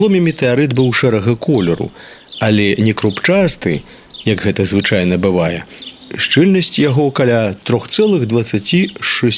Ломі метэарыт быў шэрага колеру, але не крупчасты, як гэта звычайна бывае. Шчыльнасць яго каля 3,26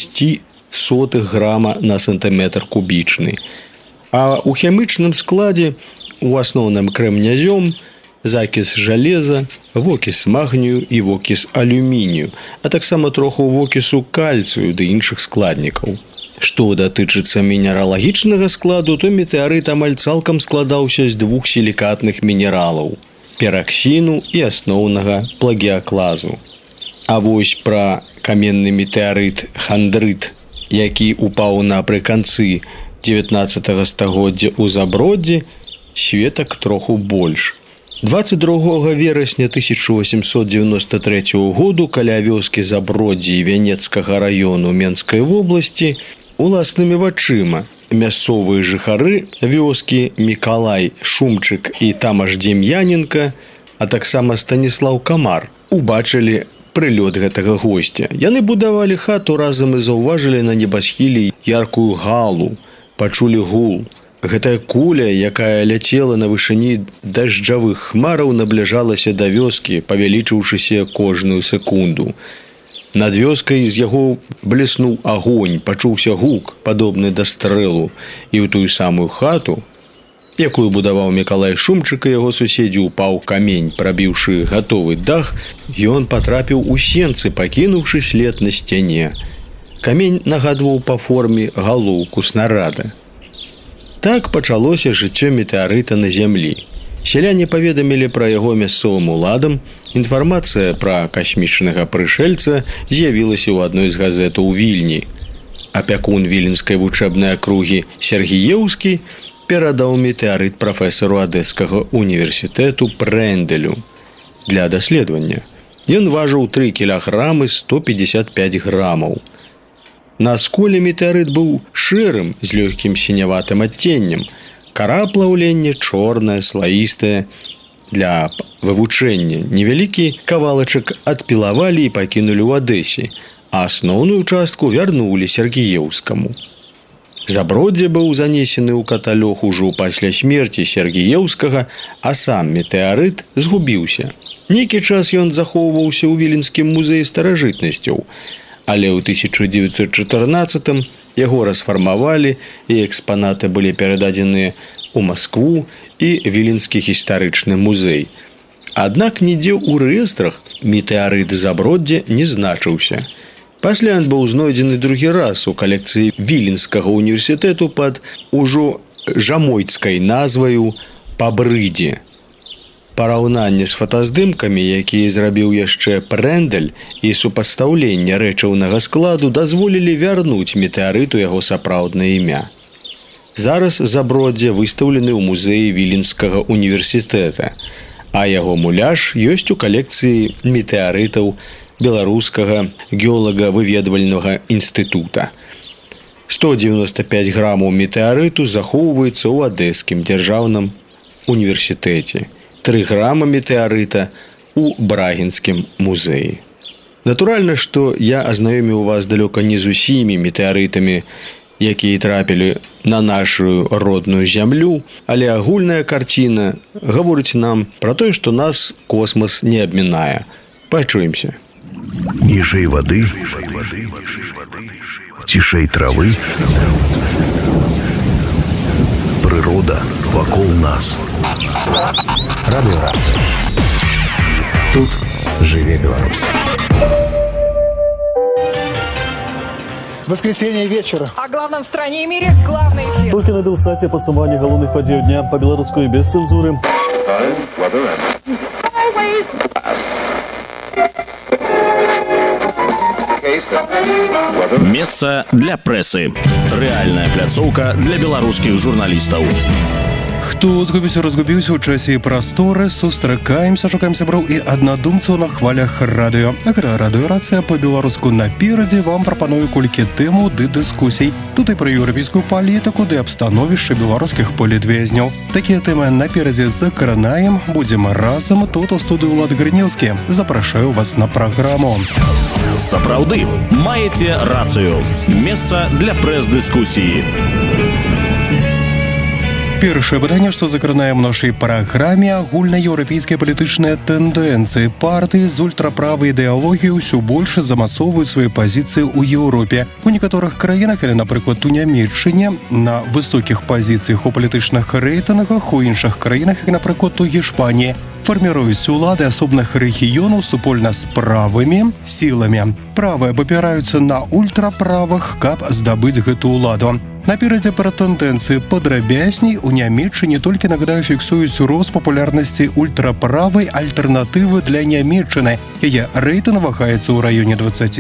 грама на сантыметр кубічны. А ў хімічным складзе у асноўным крэменязём, закіс жалеза, вокіс магнію і вокіс алюмінію, а таксама троху вокісу кальцыю ды іншых складнікаў. Што датычыцца мінералагічнага складу, то метэарыт амаль цалкам складаўся з двух сілікатных мінералаў – пераксіну і асноўнага плагіяклазу. А вось пра каменны метэарыт хандрыт, які упаў напрыканцы 19 стагоддзя ў Заброддзі, сведак троху больш. 22 верасня 1893 году каля вёскі Заброддзі і Вянецкага раёну Менскай вобласці уласнымі вачыма мясцовыя жыхары вёскі Мікалай Шумчык і Тамаш Дем'яненка, а таксама Станіслаў Камар убачылі прылёт гэтага госця. Яны будавалі хату разам і заўважылі на небасхіле яркую галу, пачулі гул. Гэтая куля, якая ляцела на вышыні дажджавых хмараў, набліжалася да вёскі, павялічыўшыся кожную секунду. Над вёскай з яго бліснуў агонь, пачуўся гук, падобны да стрэлу, і ў тую самую хату, якую будаваў Мікалай Шумчык і яго суседзі, упаў камень, прабіўшы гатовы дах, ён патрапіў у сенцы, пакінуўшы след на сцяне. Камень нагадваў па форме галоўку снарада. Так пачалося жыццё метэарыта на зямлі. Сяляне паведамілі пра яго мясцовым уладам, інфармацыя пра касмічнага прышэльца з'явілася ў адной з газет у Вільні. Апякун віленскай вучэбнай акругі Сергіеўскі перадаў метэарыт прафесару Адэскага універсітэту Прэнделю для даследавання. Ён важыў 3 кілаграмы 155 грамаў. На сколе метэарыт быў шэрым з лёгкім сіняватым адценнем. Кара плаўлення чорная, слаістая. Для вывучэння невялікі кавалачак адпілавалі і пакінулі ў Адэсе, а асноўную частку вярнулі Сергіеўскаму. Заброддзе быў занесены ў каталог ужо пасля смерці Сергіеўскага, а сам метэарыт згубіўся. Нейкі час ён захоўваўся ў Віленскім музеі старажытнасцяў, але ў 1914-м яго расфармавалі і экспанаты былі перададзеныя ў Маскву і Віленскі гістарычны музей. Аднак нідзе ў рэестрах метэарыт Заброддзя не значыўся. Пасля ён быў знойдзены другі раз у калекцыі Віленскага універсітэту пад ужо жамойцкай назваю «Пабрыдзе». Параўнанне з фотаздымкамі, якія зрабіў яшчэ Прэндель, і супастаўленне рэчыўнага складу дазволілі вярнуць метэарыту яго сапраўднае імя. Зараз Заброддзе выстаўлены ў музеі Віленскага універсітэта, а яго муляж ёсць у калекцыі метэарытаў Беларускага геолага-выведвальнага інстытута. 195 грамаў метэарыту захоўваецца ў Адэскім дзяржаўным універсітэце. 3 грама метэарыта ў Брагінскім музеі. Натуральна, што я азнаёміў вас далёка не з усімі метэарытамі, якія трапілі на нашу родную зямлю, але агульная карціна гаворыць нам пра тое, што нас космас не абмінае. Пачуемся. Ніжэй вады, цішэй травы, прырода вакол нас. Радиорация. Тут живе Беларусь. Воскресенье вечера. О главном в стране и мире главный эфир. Только на Белсате подсумование головных подей дня по-белорусски и без цензуры. Месца для прэсы. Рэальная пляцоўка для беларускіх журналістаў. Хто разгубіўся ў часе і прасторы, сустракаемся, шукаем сяброў і аднадумцаў на хвалях радыё. Радыёрацыя па-беларуску наперадзе вам прапаную колькі тэму ды дыскусій. Тут і пра еўрапейскую палітыку ды абстановішча беларускіх політвязняў. Такія тэмы наперадзе закранаем. Будзем разам тут у студыі Ўлад Грынеўскі. Запрашаю вас на праграму. Сапраўды, маеце рацыю. Месца для прэс-дыскусіі. Першае пытанне, што закранаем у нашай праграме, агульнаеўрапейскія палітычныя тэндэнцыі. Партыі з ультраправай ідэалогіяй ўсё больш замасоўваюць свае пазіцыі ў Еўропе. У некаторых краінах, или, напрыклад, у Нямецчыне, на высокіх пазіцыях у палітычных рэйтынгах, у іншых краінах, як, напрыклад, у Гішпаніі, фарміруюць улады асобных рэгіёнаў супольна з правымі сіламі. Правыя абапіраюцца на ультраправых, каб здабыць гэту ўладу. Наперадзе пра тэндэнцыі падрабязней. У Нямецчыне толькі, нагадаю, фіксуюць рост папулярнасці ультраправай альтэрнатывы для Нямецчыны. Яе рэйтынг вагаецца ў раёне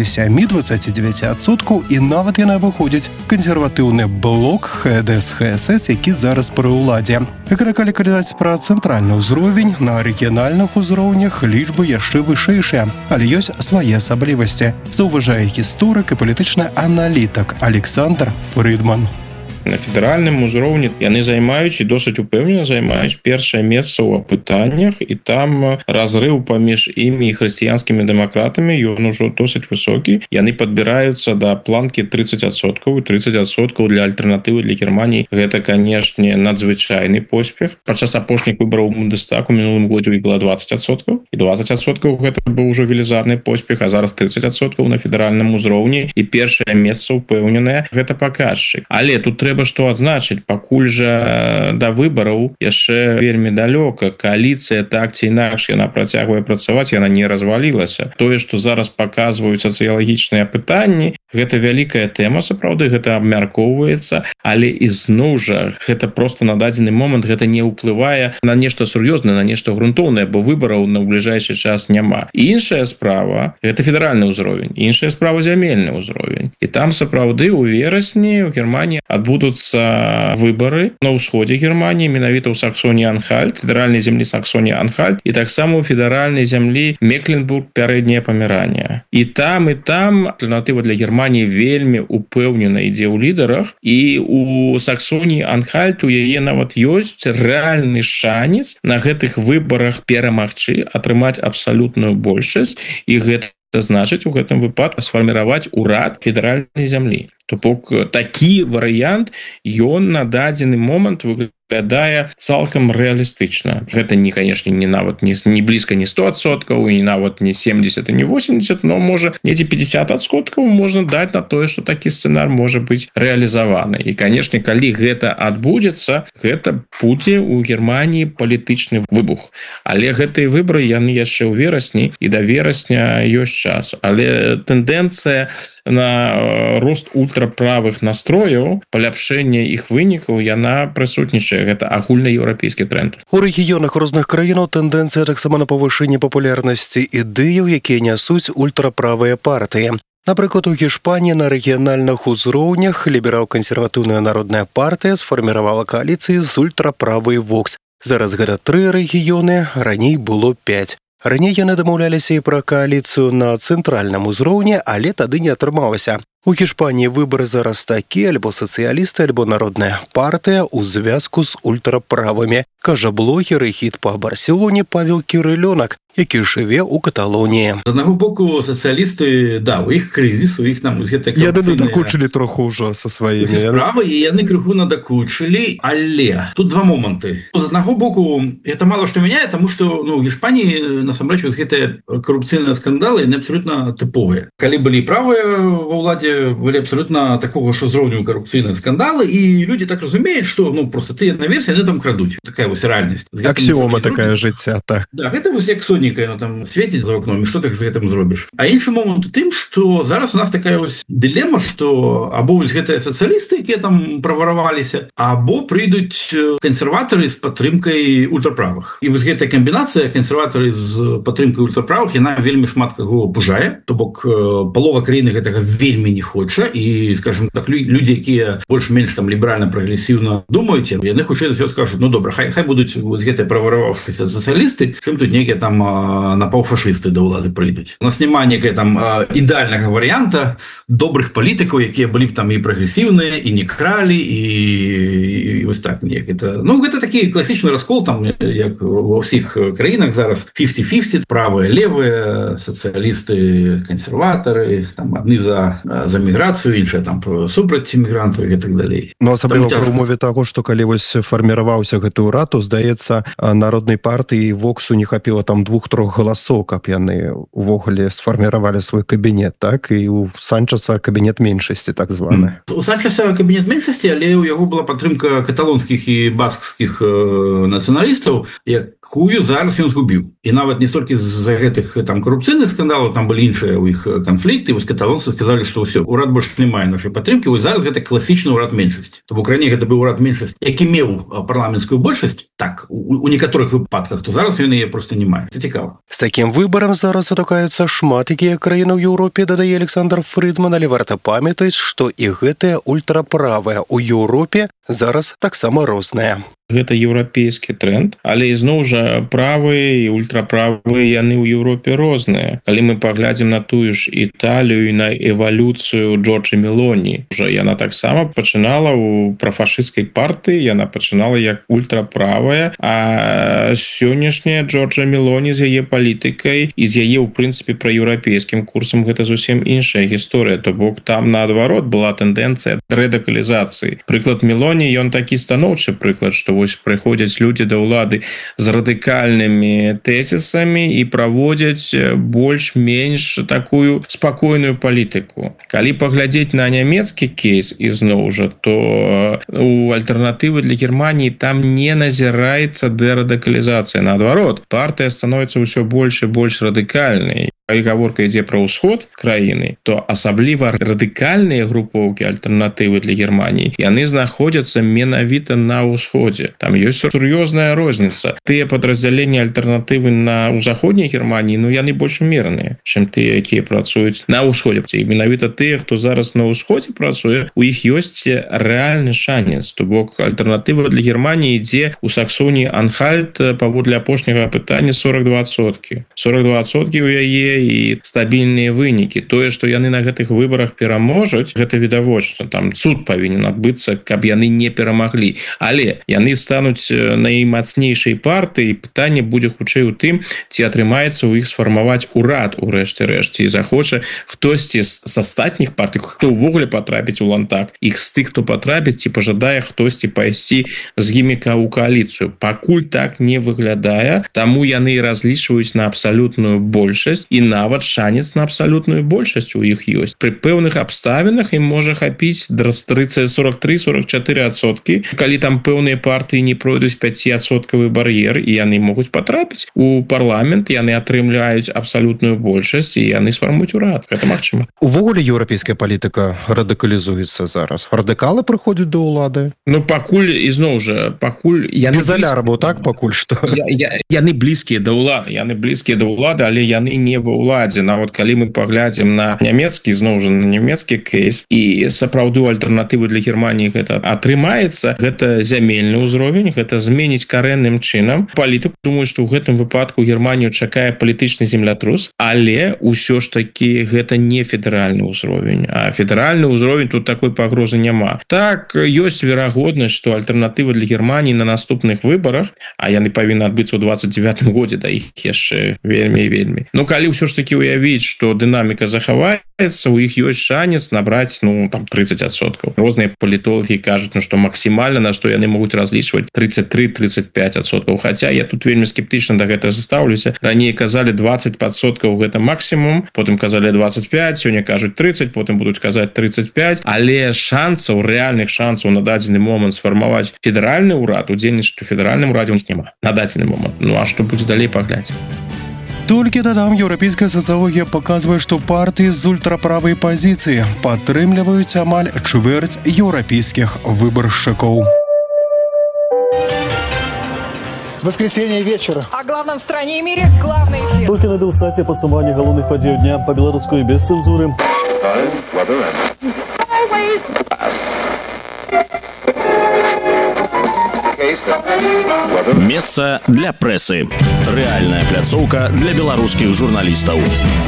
27-29%, і нават яна выходзіць кансерватыўны блок ХДС-ХСС, які зараз пры ўладзе. Калі казаць пра цэнтральны ўзровень, на рэгіянальных узроўнях лічбы яшчэ вышэйшыя, але ёсць свае асаблівасці, заўважае гісторык і палітычны аналітык Александр Фрыдман. На федэральным узроўні яны займаюць і досыць упэўнена займаюць першае месца ў апытаннях, і там разрыў паміж імі і хрысціянскімі дэмакратамі ён ужо досыць высокі. Яны падбіраюцца да планкі 30%, і 30% для альтэрнатывы для Германії. Гэта, канешне, надзвычайны поспех. Падчас апошніх выбараў у Бундестаг у мінулым годзе было 20%, і 20% гэта быў ужо велізарны поспех, а зараз 30% на федэральным узроўні, і першае месца упэўненае. Гэта паказчык. Але тут трэба што адзначыць, пакуль жа да выбараў яшчэ вельмі далёка. Кааліцыя так ці інакш яна працягвае працаваць, яна не развалілася. Тое, што зараз паказваюць сацыялагічныя пытанні, гэта вялікая тэма, сапраўды, гэта абмяркоўваецца, але ізноў жа гэта проста на дадзены момант гэта не ўплывае на нешта сур'ёзнае, на нешта грунтоўнае, бо выбараў на бліжэйшы час няма. Іншая справа гэта федэральны ўзровень, іншая справа зямельны ўзровень. І там сапраўды ў верасні ў Германії адбудуцца выбары на ўсходзе Германії, менавіта ў Саксоніі-Анхальт, федэральнай зямлі Саксоніі-Анхальт, і таксама ў федэральнай зямлі Мекленбург, пярэдняе Памеранія. І там альтэрнатыва для Германії вельмі упэўнена ідзе ў лідарах, і у Саксоніі-Анхальт у яе нават ёсць рэальны шанец на гэтых выбарах перамагчы, атрымаць абсалютную большасць, і гэта значыць у гэтым выпадку сфарміраваць урад федэральнай зямлі. То бок такі варыянт ён на дадзены момант выглядае цалкам рэалістычна. Гэта не, канешне, не нават не блізка не 100%, і нават не 70 і не 80, но можа недзе 50% можна даць на тое, што такі сцэнар можа быць рэалізаваны. І, канешне, калі гэта адбудзецца, гэта будзе ў Германії палітычны выбух. Але гэтыя выбары яны яшчэ ў верасні, і да верасня ёсць час. Але тэндэнцыя на рост ультраправых настрояў, паляпшэнне іх вынікаў, яна прысутнічае. Гэта агульнаеўрапейскі тренд. У рэгіёнах розных краінаў тэндэнцыя таксама на павышэнне папулярнасці ідэяў, якія нясуць ультраправыя партыі. Напрыклад, у Гішпаніі на рэгіянальных узроўнях ліберал-кансерватыўная народная партыя сфарміравала кааліцыі з ультраправай Вокс. Зараз гэта 3 рэгіёны, раней было 5. Раней яны дамаўляліся і пра кааліцыю на цэнтральным узроўні, але тады не атрымалася. У Гішпаніі выбары зараз такі, альбо сацыялісты, альбо народная партыя ў звязку з ультраправымі, кажа блогер і хіт па Барселоне Павел Кірылёнак, які жыве ў Каталоніі. З аднаго боку, сацыялісты, да, у іх крызіс, у іх нам гэта корупцыйныя... Яны надакучылі троху ўжо са сваімі. Справы, і яны крыху надакучылі, але тут два моманты. З аднаго боку, это мало што мяняе, таму што у Гішпаніі, насамрэч, гэтыя корупцыйныя скандалы, яны абсолютна тыповыя. Калі былі правыя ва ўладзе, былі абсолютно такого ж узроўню коррупцыйныя скандалы, і люди так разумеюць, што просто тыя наверсе яны там крадуць. Такая вось рэальнасць. Аксіома такая жыцця, так. Да, гэта вось як сонейка, яно там свеціць за окном, і што ты з гэтым зробіш. А іншы момант у тым, што зараз у нас такая вось дылема, што або вось гэтыя сацыялісты, якія там правараваліся, або прыйдуць кансерватары з падтрымкай ультраправых. І вось гэтая камбінацыя кансерватары з падтрымкай ультраправых, яна вельмі шмат каго пужае, то бок палова краіны гэтага вельмі не хоча, і, скажем так, людзі, якія больш-менш там ліберальна-прагрэсіўна думаюць, яны хутчэй за ўсё скажуць, ну добра, хай будуць вось гэтыя правараваўшыся сацыялісты, чым тут нейкія там напаўфашысты да ўлады прыйдуць. У нас няма некая там ідэальнага варыянта добрых палітыкаў, якія былі б там і прагрэсіўныя, і не кралі, і вось так неяк. Ну, гэта такі класічны раскол, там, як ва ўсіх краінах зараз 50-50, правыя, левыя, сацыялісты, кансерватары, там, адны за за міграцыю, іншыя там супраць мігрантаў і так далей. Ну, асабліва пры умове таго, што калі вось фарміраваўся гэты ўрад, то, здаецца, Народнай партыі Воксу не хапіла там 2-3 галасоў, каб яны увогуле сфарміравалі свой кабінет, так? І у Санчеса кабінет меншасці, так званы. У Санчеса кабінет меншасці, але ў яго была падтрымка каталонскіх і баскскіх нацыяналістаў, якую зараз ён згубіў. І нават не столькі з-за гэтых там карупцыйных скандалаў, там былі іншыя ў іх канфлікты, вось каталонцы сказалі, што ўсё, урад больш не мае нашай падтрымкі, вось зараз гэта класічны ўрад меншасці. То в Украіне гэта быў урад меншасці, які меў парламенцкую большасць, так, у некаторых выпадках, то зараз ён яе проста не мае. Це цікава. З такім выбарам зараз сутыкаюцца шмат якія краіны ў Еўропе, дадае Александр Фрыдман, але варта памятаць, што і гэтыя ультраправыя ў Еўропе зараз таксама розныя. Гэта еўрапейскі тренд, але ізноў жа правыя і ультраправыя яны ў Еўропе розныя. Калі мы паглядзім на тую ж Італію і на эвалюцыю Джорджа Мелоні, яна таксама пачынала ў прафашысцкай партыі, яна пачынала як ультраправая, а сённяшняя Джорджа Мелоні з яе палітыкай і з яе, у прынцыпе, праеўрапейскім курсам гэта зусім іншая гісторыя. То бок там, наадварот, была тэндэнцыя рэдыкалізацыі. Прыклад Мелоні, ён такі станоўчы прыклад, што вось прыходзяць людзі да ўлады з радыкальнымі тэзісамі і праводзяць больш-менш такую спакойную палітыку. Калі паглядзець на нямецкі кейс ізноў жа, то у альтэрнатывы для Германіі там не назіраецца дэрадыкалізацыя. Наадварот, партыя становіцца ўсё больш і больш радыкальнай. Калі гаворка ідзе пра ўсход краіны, то асабліва радыкальныя групоўкі альтэрнатывы для Германіі, яны знаходзяцца менавіта на ўсходзе. Там ёсць сур'ёзная розніца. Тыя падраздзяленні альтэрнатывы ў заходняй Германіі, ну яны больш умераныя, чым тыя, якія працуюць на ўсходзе. І менавіта тыя, хто зараз на ўсходзе працуе, у іх ёсць рэальны шанец. То бок альтэрнатыва для Германіі ідзе ў Саксоніі-Анхальт паводле апошняга апытання 42%. 42% у яе і стабільныя вынікі. Тое, што яны на гэтых выбарах пераможуць, гэта відавочна. Там цуд павінен адбыцца, каб яны не перамаглі. Але яны стануць наймацнейшай партыяй, і пытанне будзе хутчэй у тым, ці атрымаецца ў іх сфармаваць урад у рэшце-рэшце, і захоча хтосьці з астатніх партый, хто ўвогуле патрапіць у лантак, іх з тых, хто патрапіць, ці пажадае хтосьці пайсці з імі ў кааліцыю. Пакуль так не выглядае, таму яны разлічваюць на абсалютную большасць, і нават шанец на абсалютную большасць у іх ёсць. Пры пэўных абставінах ім можа хапіць 43-44%, калі там пэўныя партыі не пройдуць 5% бар'ер, і яны могуць патрапіць у парламент, яны атрымляюць абсалютную большасць, і яны сфармуюць урад. Гэта магчыма. Увогуле еўрапейская палітыка радыкалізуецца зараз. Радыкалы прыходзяць да ўлады? Ну, пакуль, ізноў жа, пакуль... Без алярму, так, пакуль што? Яны блізкія да ўлады, але яны не ва ўладзе. Нават калі мы паглядзім на нямецкі, зноў жа, на нямецкі кейс, і сапраўды альтэрнатывы для Германіі гэта атрымаецца, гэта зямельны ўзровень, гэта зменіць карэнным чынам. Палітык, думаю, што ў гэтым выпадку Германію чакае палітычны землятрус, але ўсё ж такі гэта не федэральны ўзровень. А федэральны ўзровень тут такой пагрозы няма. Так, ёсць верагоднасць, што альтэрнатыва для Германіі на наступных выбарах, а яны павінны адбыцца ў 29 годзе, да іх яшчэ вельмі. Ну, калі ўсё ж такі ўявіць, што дынаміка захаваецца, у іх ёсць шанец набраць, ну, там, 30%. Розныя палітолагі кажуць, ну, што максімальна, на што яны могуць разлічваць 33-35%. Хаця я тут вельмі скептычна да гэтага застаўлюся. Раней казалі 20% гэта максімум, потым казалі 25, сёння кажуць 30, потым будуць казаць 35, але шансаў, рэальных шансаў на дадзены момант сфармаваць федэральны ўрад, удзельнічаць у федэральным урадзе у них няма. На дадзены момант. Ну, а што будзе далей, паглядзім. Толькі дадам, еўрапейская сацыялогія паказвае, што партыі з ультраправай пазіцыі падтрымліваюць амаль чвэрць еўрапейскіх выбаршчыкаў. Воскресенье вечера. О главном в стране и мире главный эфир. Только на Белсате подсумование головных подей дня по-белорусски без цензуры. Месца для прэсы. Рэальная пляцоўка для беларускіх журналістаў.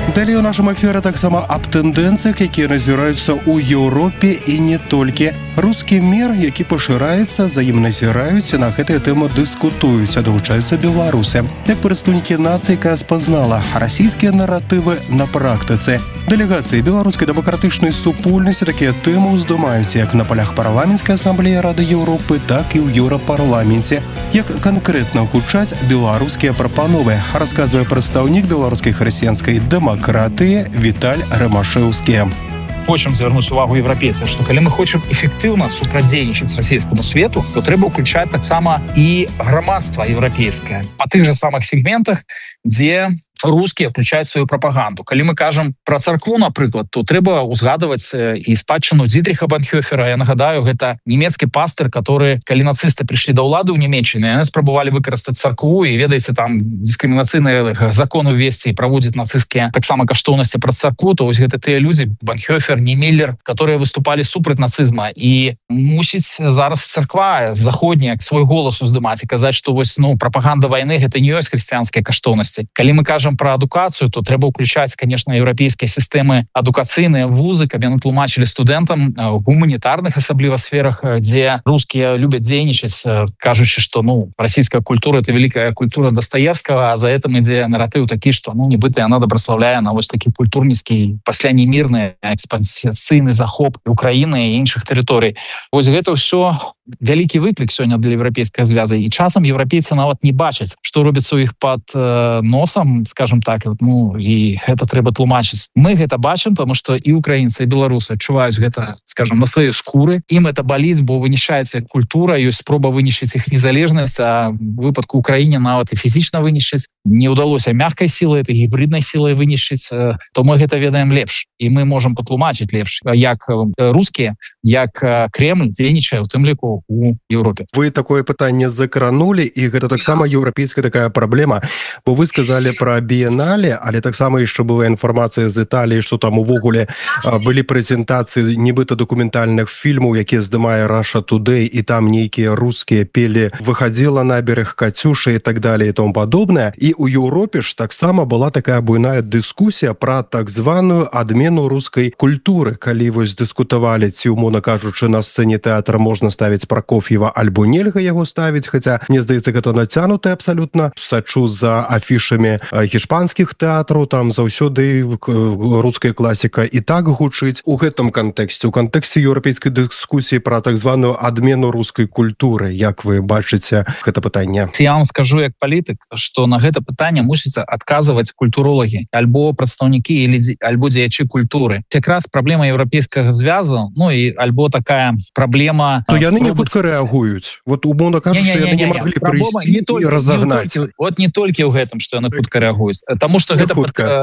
Далее у нашем эфире таксама аб тэндэнцыях, якія назіраюцца ў Еўропе і не толькі. Рускі мір, які пашыраецца, за ім назіраюць і на гэтыя тэмы дыскутуюць, а долучаюцца беларусы. Як прадстаўнікі нацыі, якая спазнала расійскія наратывы на практыцы. Дэлегацыі беларускай дэмакратычнай супольнасці такія тэмы ўздымаюць як на палях парламенцкай асамблеі Рады Еўропы, так і ў Еўрапарламенце. Як канкрэтна гучаць беларускія прапановы, расказвае прадстаўнік беларускай хрысціянскай дэмакратыі Віталь Рымашэўскі. Хочам звярнуць увагу еўрапейцаў, што калі мы хочам эфектыўна супрацьдзейнічаць расійскаму свету, то трэба ўключаць таксама і грамадства еўрапейскае па тых жа самых сегментах, дзе рускія ўключаюць сваю прапаганду. Калі мы кажам пра царкву, напрыклад, то трэба ўзгадваць і спадчыну Дітріха Банхёфера. Я нагадаю, гэта нямецкі пастыр, который, калі нацысты прыйшлі да ўлады ў Нямецчыне, яны спрабавалі выкарыстаць царкву і, ведаеце, там дыскрымінацыйныя законы ўвесці і праводзіць нацысцкія таксама каштоўнасці пра царкву, то вось гэта тыя людзі, Банхёфер, Немиллер, которые выступалі супраць нацызма. І мусіць зараз царква заходняя свой голас уздымаць і казаць, што вось, прапаганда вайны гэта не ёсць хрысціянскія каштоўнасці. Калі мы кажам про адукацыю, то трэба ўключаць, конечно, еўрапейскія сістэмы адукацыйныя вузы, каб яны тлумачылі студэнтам у гуманітарных асабліва сферах, дзе рускія любяць дзейнічаць, кажучы, што расійская культура это великая культура Достоевского, а за этим ідзе наратыў такі, што нібыта яна добраславляе на вось такі культурніцкі пасля немірны экспансійны захоп Украіны і іншых тэрыторый. Вось гэта ўсё вялікі выклік сёння для еўрапейскай звязы, і часам еўрапейцы нават не бачаць, што робіцца ў іх пад носам, скажем так, і гэта трэба тлумачыць. Мы гэта бачым, тому што і украінцы, і беларусы адчуваюць гэта, скажем, на сваёй скуры. Ім это баліць, бо вынішчаецца культура, ёсць спроба вынішчыць іх незалежнасць, а в выпадку Украіне нават і фізічна вынішчыць. Не ўдалося мягкай сілай, это гібриднай сілай вынішчыць, то мы гэта ведаем лепш. І мы можам патлумачыць лепш, як рускія, як Кремль дзейнічае, у тым ліку у Еўропе. Вы такое пытанне закранулі, і гэта таксама еўрапейская такая праблема, бо вы сказалі пра біенале, але таксама яшчэ была інфармацыя з Італіі, што там увогуле былі прэзентацыі нібыта дакументальных фільмаў, якія здымае Russia Today, і там нейкія рускія пелі «Выходила на берег Катюша» і так далее і тому падобнае. І ў Еўропе ж таксама была такая буйная дыскусія пра так званую адмену рускай культуры, калі вось дыскутавалі, ці умоўна кажучы, на сцэне тэатра можна ставіць Прокоф'ева альбо нельга яго ставіць, хаця, мне здаецца, гэта нацянутае абсалютна. Сачу за афішамі гішпанскіх тэатраў, там заўсёды руская класіка і так гучыць. У гэтым кантэксце, у кантэксце еўрапейскай дыскусіі пра так званую адмену рускай культуры, як вы бачыце гэта пытанне? Я вам скажу як палітык, што на гэта пытанне мусіць адказваць культуролагі, альбо прадстаўнікі, альбо дзеячы культуры. Якраз праблема еўрапейскага звязу, і альбо такая праблема... То яны не хутка рэагуюць. Вот умоўна кажучы, яны не маглі прыйсці і разагнаць. Вот не толькі ў гэтым, што яны хутка рэагуюць. Таму што гэта,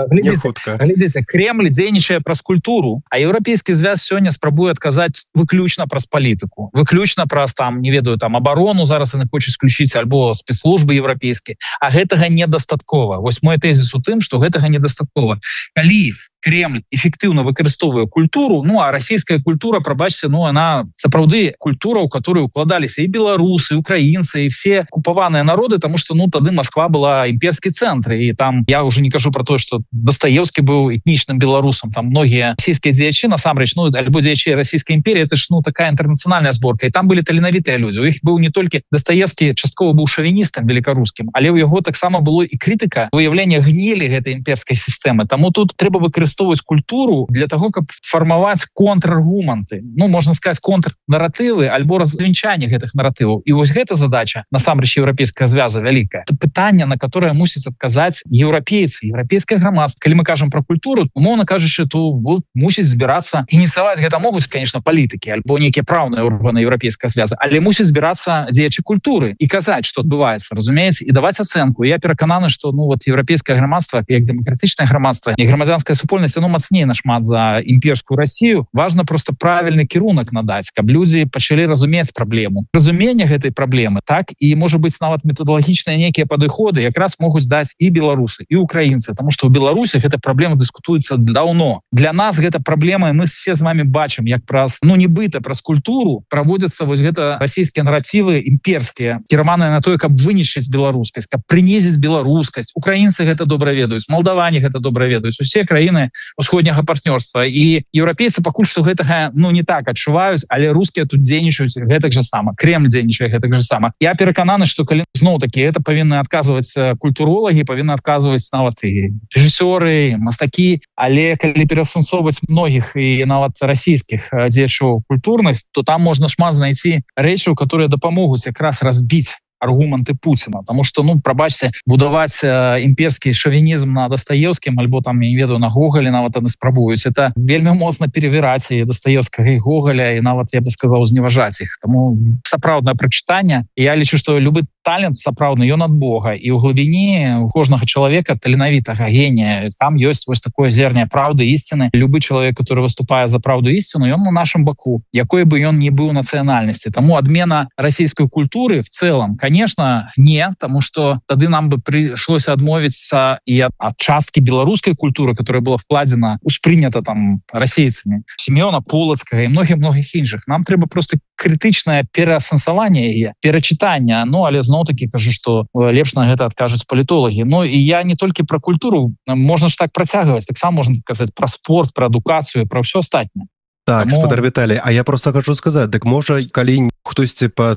глядзіце, Кремль дзейнічае праз культуру, а еўрапейскі звяз сёння спрабуе адказаць выключна праз палітыку, выключна праз там, не ведаю, там абарону зараз яны хочуць включыць, альбо спецслужбы еўрапейскія. А гэтага недастаткова. Вось мой тэзіс у тым, што гэтага недастаткова. Калі Кремль эфектыўна выкарыстоўвае культуру, а расійская культура, прабачце, она сапраўды культура, у которую укладаліся і беларусы, і украінцы, і все окупаваныя народы, таму што тады Москва была імперскі цэнтр, і там я уже не кажу про тое, што Достоевскі быў этнічным беларусам, там многія расійскія дзеячы, насамрэч, альбо дзеячы расійскай імперіі, это ж такая інтэрнацыянальная зборка, і там былі таленавітыя людзі. У іх быў не толькі Достоевскі, часткова быў шавіністам великарускім, але ў яго таксама было і крытыка выяўлення гнілі гэтай імперскай сістэмы. Таму тут трэба выкарыстоўваць культуру для того, каб фармаваць контраргументы, можна сказаць, контрнаратывы альбо развенчанне гэтых наратываў. І вось гэта задача насамрэч еўрапейскага звяза вялікая. Это пытанне, на которое мусіць адказаць еўрапейцы, еўрапейскае грамадства. Калі мы кажам про культуру, умоўна кажучы, то мусіць збірацца, ініцыяваць гэта могуць, конечно, палітыкі альбо нейкія праўныя органы еўрапейскага звяза, але мусіць збірацца дзеячы культуры і казаць, што адбываецца, разумееце, і даваць ацэнку. Я перакананы, што еўрапейскае грамадства, як дэмакратычнае грамадства і грамадзянская супольнасць самастойнасць, оно мацней нашмат за імперскую Россию. Важно просто правильны кірунак надаць, каб людзі пачалі разумець праблему. Разуменне гэтай праблемы, так, і, можа быць, нават метадолагічныя нейкія падыходы якраз могуць даць і беларусы, і украінцы, тому што ў Беларусі гэта праблема дыскутуецца даўно. Для нас гэта праблема, і мы все з вами бачым, як праз, нібыта праз культуру праводзяцца вось гэта расійскія наративы імперскія, кіраваныя на тое, каб вынішчыць беларускасць, каб прынізіць беларускасць. Украінцы гэта добра ведаюць, малдаване гэта добра ведаюць, усе краіны усходняга партнёрства. І еўрапейцы пакуль што гэтага не так адчуваюць, але рускія тут дзейнічаюць гэтак жа сама. Кремль дзейнічае гэтак жа сама. Я перакананы, што калі зноў-такі гэта павінны адказваць культуролагі, павінны адказваць нават і рэжысёры, мастакі, але калі перасэнсоўваць многіх і нават расійскіх дзеячоў культурных, то там можна шмат знайти рэчаў, которые дапамогуць якраз разбіць аргументы Путина. Потому что, прабачце, будаваць імперскі шавінізм на Дастаевскім альбо там, я не ведаю, на Гоголе нават яны спрабуюць. Это вельмі моцна перавіраць і Дастаевскага, і Гоголя, і нават, я бы сказаў, зневажаць іх. Таму сапраўднае прачытанне. Я лічу, што любы талент сапраўдны, ён ад Бога. І ў глыбіні у кожнага чалавека, таленавітага генія, там ёсць вось такое зерня праўды, ісціны. Любы чалавек, который выступае за праўду і ісціну, ён на нашым баку, якой бы ён ні быў нацыянальнасці. Таму адмена расійскай культуры в цэлым, конечно, не, потому что тады нам бы пришлось адмовіцца і ад часткі беларускай культуры, которая была вкладзена, успрынята там расейцамі, Семёна Полацкага і многіх іншых. Нам трэба просто крытычнае пераасэнсаванне яе, перачытання. Але зноў-такі кажу, што лепш на гэта адкажуць палітолагі. І я не толькі пра культуру, можна ж так працягваць, таксама можна казаць пра спорт, пра адукацыю, пра ўсё астатняе. Так, спадар Віталій, а я просто хочу сказаць, так можа, калі хтосьці пад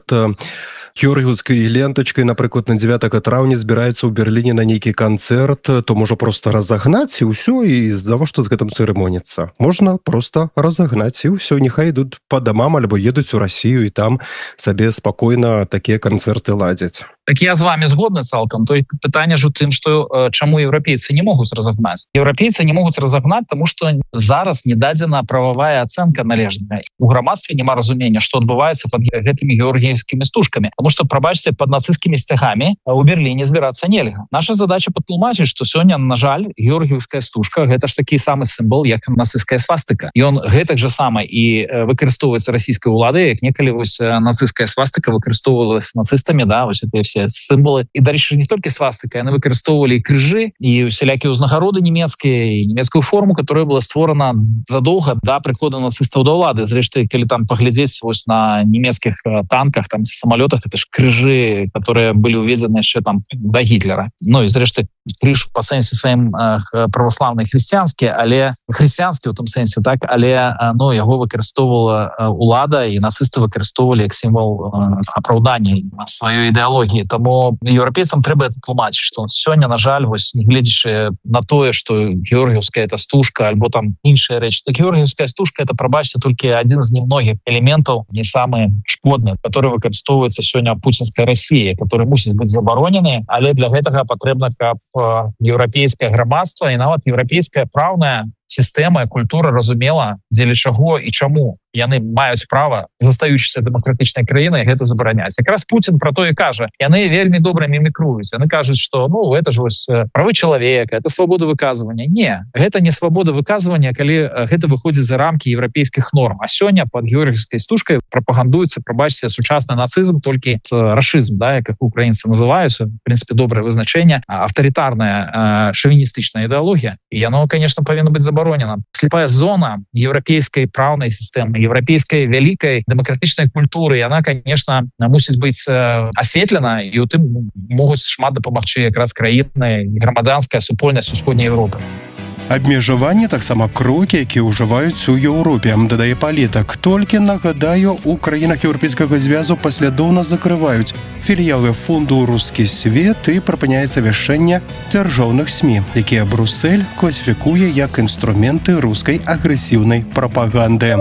георгіўскай лентачкай, напрыклад, на 9 траўня збіраецца ў Берліне на нейкі канцэрт, то можа просто разагнаць і ўсё, і завошта з гэтым цырымоніцца? Можна просто разагнаць і ўсё, няхай ідуць па дамам альбо едуць у Расію і там сабе спакойна такія канцэрты ладзяць. Так я з вами згодны цалкам. То пытанне ж у тым, што чаму еўрапейцы не могуць разагнаць? Еўрапейцы не могуць разагнаць, таму што зараз не дадзена прававая ацэнка належная. У грамадстве няма разумення, што адбываецца пад гэтымі георгіевскімі стужкамі. Таму што, прабачце, пад нацысцкімі сцягамі у Берліне збірацца нельга. Наша задача патлумачыць, што сёння, на жаль, георгіевская стужка гэта ж такі самы сімвол, як нацысцкая свастыка. Ён гэтак жа сама і выкарыстоўваецца расійскай уладай, як некалі вось нацысцкая свастыка выкарыстоўвалась нацыстамі, вось это все сімволы. І дарэчы, не толькі свастыка, яны выкарыстоўвалі і крыжы, і усялякія ўзнагароды нямецкія, і нямецкую форму, которая была створана задоўга да прыходу нацыстаў да ўлады. Зрэшты, калі там паглядзець вось на нямецкіх танках, там самолётах, это ж крыжы, которые былі ўведзены яшчэ там да Гітлера. І зрэшты, крыж па сэнсе сваім праваслаўны хрысціянскі, але хрысціянскі ў том сэнсе, так, але яго выкарыстоўвала улада, і нацысты выкарыстоўвалі як сімвол апраўдання сваёй ідэалогіі. Таму еўрапейцам трэба тлумачыць, што сёння, на жаль, вось нягледзячы на тое, што георгіевская это стужка альбо там іншыя рэчы, то георгіевская стужка это, прабачце, толькі адзін з немногіх элементаў, не самы шкодны, который выкарыстоўваецца сёння пуцінскай Расіі, который мусіць быць забаронены, але для гэтага патрэбна, каб еўрапейскае грамадства і нават еўрапейская праўная сістэма, культура разумела, дзеля чаго і чаму яны маюць права, застаючыся дэмакратычнай краінай, гэта забараняць. Якраз Путін пра то і кажа. Яны вельмі добра мімікруюць. Яны кажуць, што это ж вось правы чалавека, это свабода выказвання. Не, гэта не свабода выказвання, калі гэта выходзіць за рамкі еўрапейскіх норм. А сёння пад георгіевскай стужкай прапагандуецца, прабачце, сучасны нацызм, толькі рашызм, як украінцы называюць, в принципе, добрае вызначэнне, аўтарытарная шавіністычная ідэалогія. І яно, конечно, павінна быць забаронена. Слепая зона еўрапейскай праўнай сістэмы, еўрапейскай вялікай дэмакратычнай культуры, яна, конечно, мусіць быць асветлена, і у тым могуць шмат дапамагчы якраз краіны, грамадзянская супольнасць усходняй Еўропы. Абмежаванне таксама крокі, якія ўжываюць у Еўропе, дадае палітык. Толькі, нагадаю, у краінах Еўрапейскага звязу паслядоўна закрываюць філіялы фонду «Рускі свет» і прапыняецца вяшчэнне дзяржаўных СМІ, якія Брусэль класіфікуе як інструменты рускай агрэсіўнай прапаганды.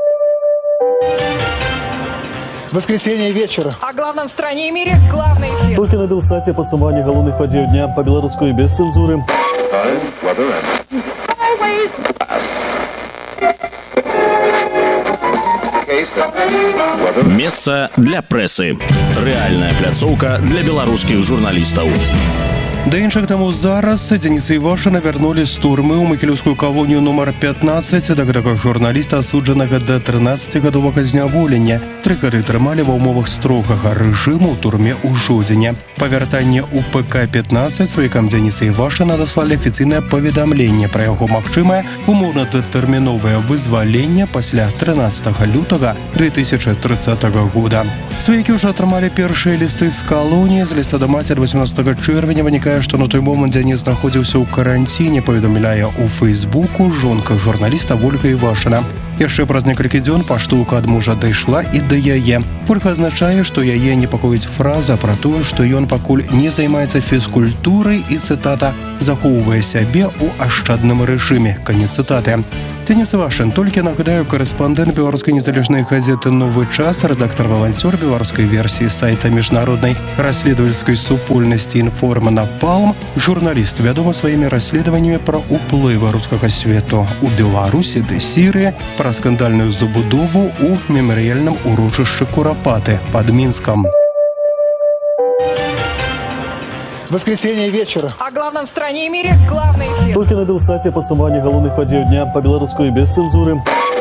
Воскресенье вечера. О главном в стране и мире главный эфир. Только на Белсате подсумование головных подей дня по-белорусски без цензуры. Месца для прэсы. Рэальная пляцоўка для беларускіх журналістаў. Да іншых таму зараз Дениса Івашына вярнулі з турмы ў магілёўскую калонію нумар 15 да гэтага журналіста, асуджанага да 13гадовага зняволення. 3 гады трымалі ва ўмовах строгага рэжыму ў турме ў жодзіне. Па вяртанні ў ПК-15 сваякам Дениса Івашына даслалі афіцыйнае паведамленне пра яго магчымае умоўна-датэрміновае вызваленне пасля 13 лютага 2030 года. Сваякі ўжо атрымалі першыя лісты з калоніі. З ліста да маці 18 чэрвеня вынікае, што на той момант Денис знаходзіўся ў каранціне, паведамляе ў Фейсбуку жонка журналіста Вольга Івашына. Яшчэ праз некалькі дзён паштоўка ад мужа дайшла і да яе. Вольга азначае, што яе непакоіць фраза пра тое, што ён пакуль не займаецца фізкультурай і, цытата, захоўвае сябе ў ашчадным рэжыме. Канец цытаты. Денис Івашын, толькі нагадаю, корэспандэнт беларускай незалежнай газеты «Новы час», рэдактар-валанцёр беларускай версіі сайта міжнароднай расследовательскай супольнасці «Інформ-Напалм», журналіст, вядомы сваімі расследаваннямі пра ўплывы рускага свету ў Беларусі ды Сірыі, пра скандальную забудову ў мемарыяльным урочышчы Курапаты пад Мінскам. Воскресенье вечера. О главном в стране и мире главный эфир. Только на Белсате подсумование головных подей дня по-белорусски без цензуры.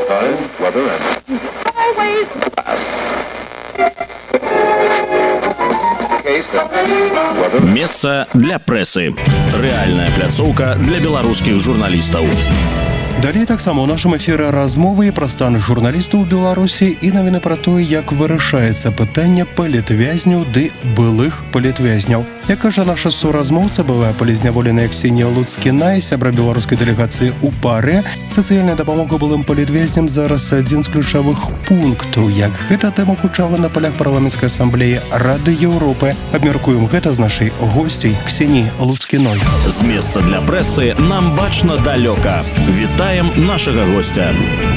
Месца для прэсы. Рэальная пляцоўка для беларускіх журналістаў. Далей таксама ў нашым эфіры размовы пра стан журналістаў у Беларусі і навіны пра тое, як вырашаецца пытанне палітвязняў ды былых палітвязняў. Як кажа наша суразмоўца, былая палізняволеная Ксенія Луцкіна і сябра беларускай дэлегацыі ў ПАРЭ, сацыяльная дапамога былым палітвязням зараз адзін з ключавых пунктаў. Як гэта тэма гучала на палях парламенцкай асамблеі Рады Еўропы, абмяркуем гэта з нашай госцей Ксеніі Луцкіной. З месца для прэсы нам бачна далёка. Вітаем нашага гостя.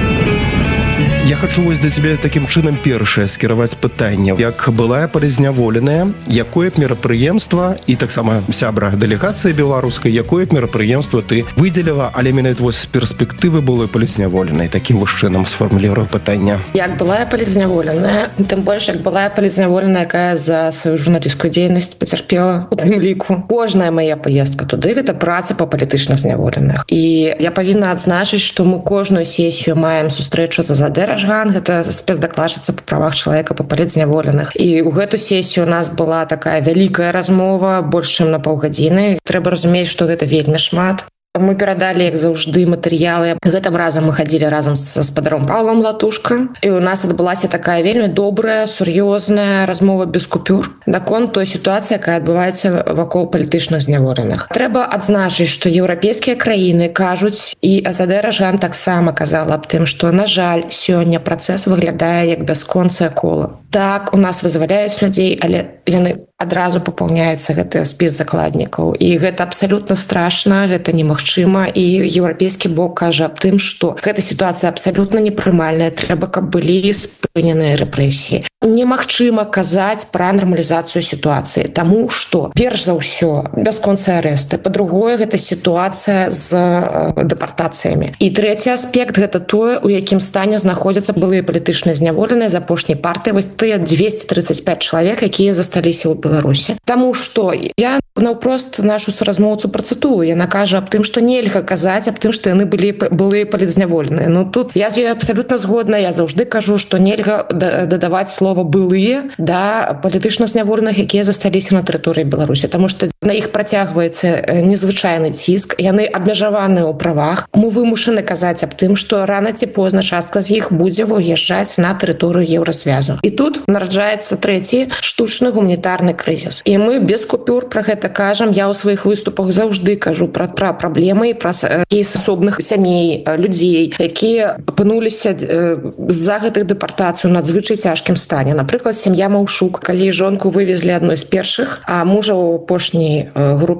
Я хочу вось да цябе такім чынам першае скіраваць пытанне. Як былая палізняволеная, якое б мерапрыемства і таксама сябра дэлегацыі беларускай, якое б мерапрыемства ты выдзеліла, але менавіта вось з перспектывы былой палізняволенай? Такім вось чынам сфармулірую пытанне. Як былая палізняволеная, тым больш як былая палізняволеная, якая за сваю журналісцкую дзейнасць пацярпела у тым ліку. Кожная мая паездка туды гэта праца па палітычных зняволеных. І я павінна адзначыць, што мы кожную сесію маем сустрэчу за Задэр Ашган, гэта спецдакладчыца па правах чалавека па палітзняволеных. І ў гэту сесію у нас была такая вялікая размова, больш чым на паўгадзіны. Трэба разумець, што гэта вельмі шмат. Мы перадалі, як заўжды, матэрыялы. Гэтым разам мы хадзілі разам з гаспадаром Паўлам Латушка. І ў нас адбылася такая вельмі добрая, сур'ёзная размова без купюр наконт той сітуацыі, якая адбываецца вакол палітычных зняволеных. Трэба адзначыць, што еўрапейскія краіны кажуць, і Задэр Ашган таксама казала аб тым, што, на жаль, сёння працэс выглядае як бясконцае кола. Так, у нас вызваляюць людзей, але яны адразу папаўняецца гэты спіс закладнікаў. І гэта абсалютна страшна, гэта немагчыма. І еўрапейскі бок кажа аб тым, што гэта сітуацыя абсалютна непрымальная, трэба, каб былі спыненыя рэпрэсіі. Немагчыма казаць пра нармалізацыю сітуацыі, таму што, перш за ўсё, бясконцыя арэсты. Па-другое, гэта сітуацыя з дэпартацыямі. І трэці аспект, гэта тое, у якім стане знаходзяцца былыя палітычныя зняволеныя з апошняй партыі, вось тыя 235 чалавек, якія засталіся ў Беларусі. Таму што я наўпрост нашу суразмоўцу працытую. Яна кажа аб тым, што нельга казаць аб тым, што яны былыя палітзняволеныя. Ну тут я з ёй абсалютна згодна. Я заўжды кажу, што нельга дадаваць слова «былыя» да палітычна зняволеных, якія засталіся на тэрыторыі Беларусі. Таму што на іх працягваецца незвычайны ціск. Яны абмежаваныя ў правах. Мы вымушаны казаць аб тым, што рана ці позна частка з іх будзе выязджаць на тэрыторыю Еўрасвязу. І тут нараджаецца трэці штучны гуманітарны крызіс. І мы без купюр пра гэта кажам. Я ў сваіх выступах заўжды кажу пра праблемы і пра кейс асобных сямей, людзей, якія апынуліся з-за гэтых дэпартацый у надзвычай цяжкім стане. Напрыклад, сям'я Маўшук, калі жонку вывезлі адной з першых, а мужа ў апошняй групе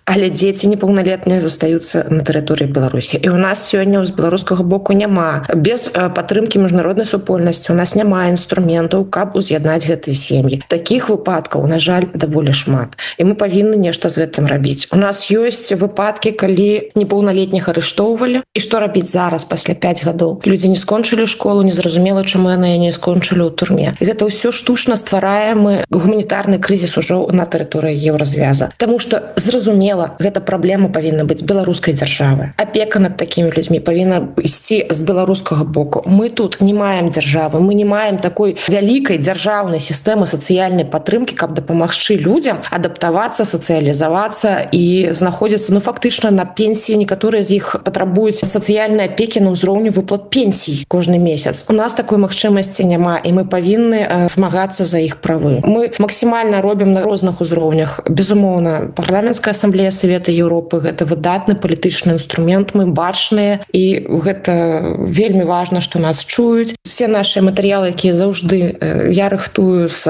але дзеці непаўналетныя застаюцца на тэрыторыі Беларусі. І у нас сёння з беларускага боку няма. Без падтрымкі міжнароднай супольнасці у нас няма інструментаў, каб уз'яднаць гэтыя сем'і. Такіх выпадкаў, на жаль, даволі шмат. І мы павінны нешта з гэтым рабіць. У нас ёсць выпадкі, калі непаўналетніх арыштоўвалі. І што рабіць зараз, пасля 5 гадоў? Людзі не скончылі школу, незразумела, чаму яны не скончылі ў турме. І гэта ўсё штучна ствараем гуманітарны крызіс ужо на тэрыторыі Еўразвяза. Таму што, зразумела, гэта праблема павінна быць беларускай дзяржавы. Апека над такімі людзьмі павінна ісці з беларускага боку. Мы тут не маем дзяржавы, мы не маем такой вялікай дзяржаўнай сістэмы сацыяльнай падтрымкі, каб дапамагчы людзям адаптавацца, сацыялізавацца і знаходзіцца, фактычна на пенсіі. Некаторыя з іх патрабуюць сацыяльнай апекі на ўзроўні выплат пенсій кожны месяц. У нас такой магчымасці няма, і мы павінны змагацца за іх правы. Мы максімальна робім на розных узроўнях. Безумоўна, парламенцкая асамблея Савета Еўропы — гэта выдатны палітычны інструмент, мы бачныя, і гэта вельмі важна, што нас чуюць. Все наши матэрыялы, якія заўжды я рыхтую з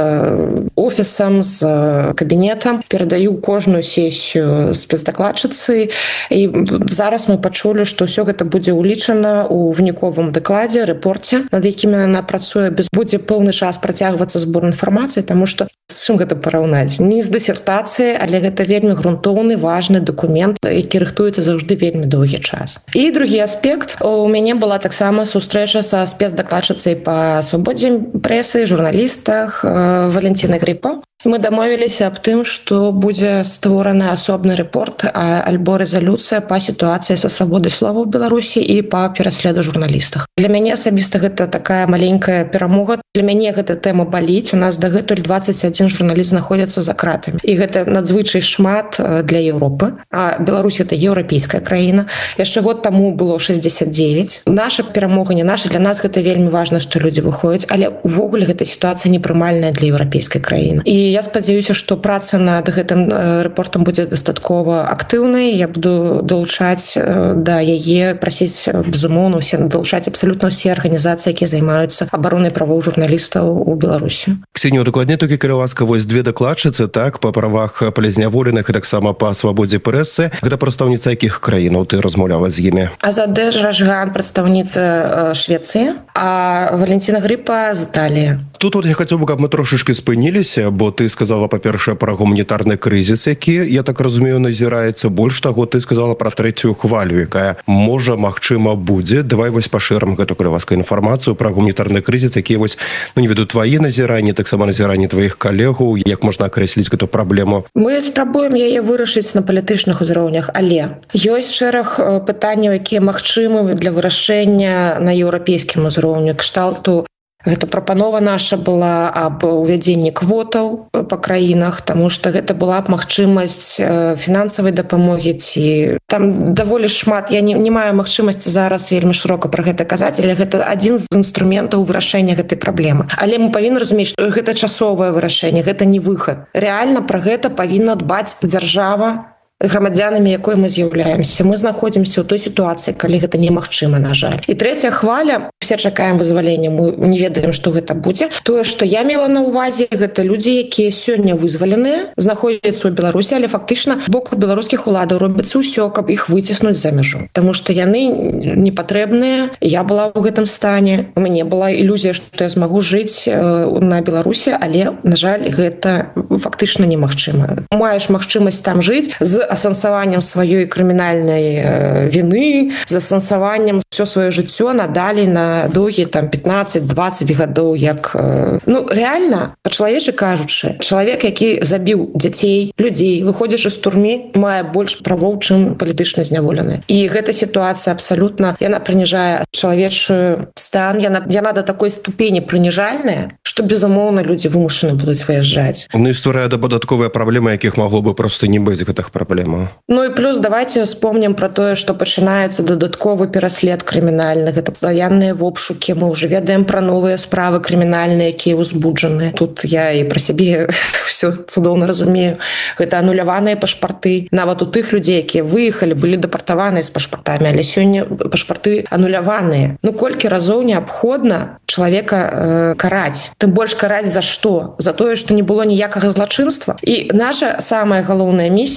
офісам, з кабінетам, перадаю кожную сесію спецдакладчыцы, і зараз мы пачулі, што ўсё гэта будзе ўлічана ў выніковым дакладзе, рэпорце, над якімі яна працуе. Будзе пэўны час працягвацца збор інфармацыі, таму што з чым гэта параўнаць? Не з дысертацыяй, але гэта вельмі грунтоўны, важны дакумент, які рыхтуецца заўжды вельмі доўгі час. І другі аспект. У мяне была таксама сустрэча са спецдакладчыцай па свабодзе прэсы, журналістах Валентинай Гриппо. Мы дамовіліся аб тым, што будзе створаны асобны рэпорт альбо рэзалюцыя па сітуацыі са свабодай слова ў Беларусі і па пераследу журналістах. Для мяне асабіста гэта такая маленькая перамога. Для мяне гэта тэма баліць. У нас дагэтуль 21 журналіст знаходзяцца за кратамі. І гэта надзвычай шмат для Еўропы. А Беларусь — гэта еўрапейская краіна. Яшчэ год таму было 69. Наша перамога не наша. Для нас гэта вельмі важна, што людзі выходзяць, але ўвогуле гэта сітуацыя непрымальная для еўрапейскай краіны. І я спадзяюся, што праца над гэтым рэпортам будзе дастаткова актыўнай. Я буду далучаць да яе, прасіць, безумоўна, далучаць абсалютна ўсе арганізацыі, якія займаюцца абаронай правоў журналістаў у Беларусі. Ксенія, дакладней толькі, калі ласка, вось две дакладчыцы, так, па правах палізняволеных і таксама па свабодзе прэсы. Гэта прадстаўніца якіх краінаў ты размаўляла з імі? Азаде Жажган, прадстаўніца Швецыі, а Валентина Гриппо з Італіі. Тут вот я хацеў бы, каб мы трошачкі спыніліся, бо ты сказала, па-першае, пра гуманітарны крызіс, які, я так разумею, назіраецца. Больш таго, ты сказала пра трэцюю хвалю, якая можа, магчыма, будзе. Давай вось пашырым гэту, калі ласка, інфармацыю пра гуманітарны крызіс, які вось, не веду, твае назіранні, таксама назіранні тваіх калегаў, як можна акрэсліць гэту праблему? Мы спрабуем яе вырашыць на палітычных узроўнях, але ёсць шэраг пытанняў, якія магчымы для вырашэння на еўрапейскім узроўні, кшталту. Гэта прапанова наша была аб увядзенні квотаў па краінах, таму што гэта была б магчымасць фінансавай дапамогі, ці там даволі шмат. Я не маю магчымасці зараз вельмі шырока пра гэта казаць, але гэта адзін з інструментаў вырашэння гэтай праблемы. Але мы павінны разумець, што гэта часовае вырашэнне, гэта не выхад. Рэальна пра гэта павінна дбаць дзяржава, грамадзянамі якой мы з'яўляемся. Мы знаходзімся ў той сітуацыі, калі гэта немагчыма, на жаль. І трэцяя хваля, все чакаем вызвалення, мы не ведаем, што гэта будзе. Тое, што я мела на ўвазе, гэта людзі, якія сёння вызваленыя, знаходзяцца ў Беларусі, але фактычна боку беларускіх уладаў робіцца ўсё, каб іх выціснуць за мяжу. Таму што яны непатрэбныя. Я была ў гэтым стане. У мяне была ілюзія, што я змагу жыць на Беларусі, але, на жаль, гэта фактычна немагчыма. Маеш магчымасць там жыць з асэнсаваннем сваёй крымінальнай віны, з асэнсаваннем ўсё сваё жыццё надалей на доўгі 15-20 гадоў, як рэальна, па-чалавечы кажучы, чалавек, які забіў дзяцей, людзей, выходзячы з турмы, мае больш правоў, чым палітычна зняволены. І гэта сітуацыя абсалютна, яна прыніжае чалавечы стан, яна да такой ступені прыніжальная, што безумоўна людзі вымушаны будуць выязджаць. Ну і стварае дадатковыя праблемы, якіх магло бы проста не быць гэтых праблем. Ну і плюс давайте вспомним про тое, што пачынаецца дадатковы пераслед крымінальны, гэта пастаянныя вобшукі, мы ўжо ведаем пра новыя справы крымінальныя, якія ўзбуджаны. Тут я і пра сябе все цудоўна разумею. Гэта ануляваныя пашпарты. Нават у тых людзей, якія выехалі, былі дэпартаваныя з пашпартамі, але сёння пашпарты ануляваныя. Ну колькі разоў неабходна чалавека караць? Тым больш караць за што? За тое, што не было ніякага злачынства. І наша самая галоўная місія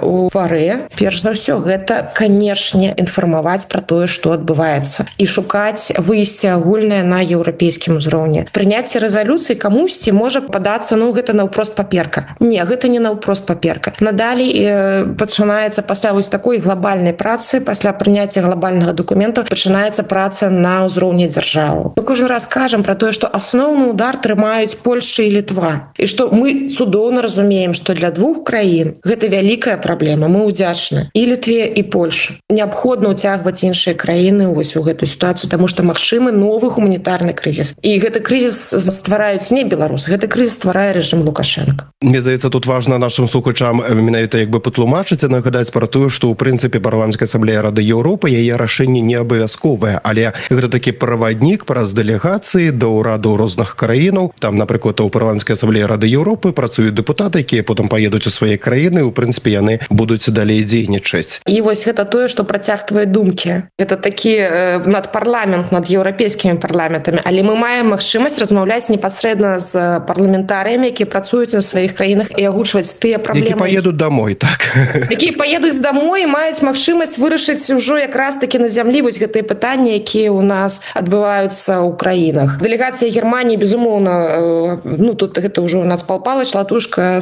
у варэ, перш за ўсё, гэта, канешне, інфармаваць пра тое, што адбываецца, і шукаць выйсце агульнае на еўрапейскім узроўні. Прыняцце рэзалюцыі камусьці можа падацца, гэта наўпрост паперка. Не, гэта не наўпрост паперка. Надалей пачынаецца пасля вось такой глобальнай працы, пасля прыняцця глобальнага дакумента пачынаецца праца на ўзроўні дзяржавы. Мы кожны раз кажам пра тое, што асноўны удар трымаюць Польша і Літва. І што мы цудоўна разумеем, што для двух краін гэта вялікая праблема. Мы ўдзячны і Літве, і Польшы. Неабходна ўцягваць іншыя краіны вось у гэтую сітуацыю, таму што магчымы новы гуманітарны крызіс. І гэты крызіс ствараюць не беларусы, гэты крызіс стварае рэжым Лукашенка. Мне здаецца, тут важна нашым слухачам менавіта патлумачыць і нагадаць пра тое, што ў прынцыпе парламенцкая асамблея Рады Еўропы, яе рашэнне не абавязковае, але гэта такі праваднік праз дэлегацыі да ўраду розных краінаў. Там, напрыклад, у парламенцкай асамблеі Рады Еўропы працуюць дэпутаты, якія потым паедуць у свае краіны, у прынцыпе яны будуць далей дзейнічаць. І вось гэта тое, што працяг твае думкі. Гэта такі надпарламент над еўрапейскімі парламентамі, але мы маем магчымасць размаўляць непасрэдна з парламентарыямі, якія працуюць у сваіх краінах і агучваць тыя праблемы. Які паедуць дамой, так. Якія паедуць дамой і маюць магчымасць вырашыць ужо якраз такі на зямлі вось гэтыя пытанні, якія ў нас адбываюцца ў краінах. Дэлегацыя Германіі, безумоўна, тут гэта ўжо у нас Пал Палыч, Латушка,